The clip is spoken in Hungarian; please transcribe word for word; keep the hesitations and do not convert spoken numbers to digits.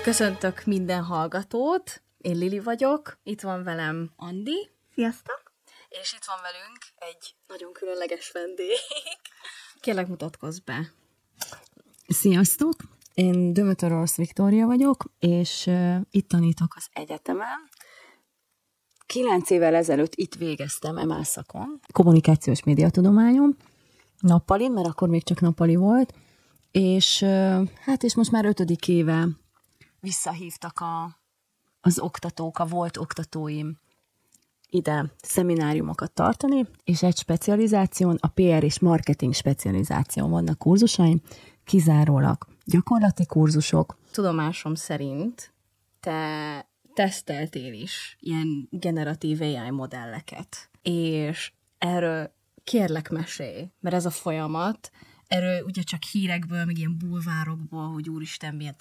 Köszöntök minden hallgatót, én Lili vagyok, itt van velem Andi. Sziasztok! És itt van velünk egy nagyon különleges vendég. Kérlek, mutatkozz be. Sziasztok! Én Dömötör Orosz Viktória vagyok, és uh, itt tanítok az egyetemen. Kilenc évvel ezelőtt itt végeztem em á szakon, kommunikációs médiatudományon, nappalin, mert akkor még csak nappali volt, és uh, hát és most már ötödik éve visszahívtak a, az oktatók, a volt oktatóim ide szemináriumokat tartani, és egy specializáción, a pé er és marketing specializáción vannak kurzusaim, kizárólag gyakorlati kurzusok. Tudomásom szerint te teszteltél is ilyen generatív á i modelleket, és erről kérlek mesélj, mert ez a folyamat, erről ugye csak hírekből, meg ilyen bulvárokból, hogy úristen, milyen